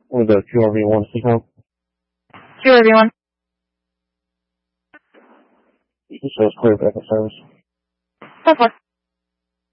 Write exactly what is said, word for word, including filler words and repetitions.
With the Q R V one, speak home. Q R V one. You can show us clear back in service. That's fine.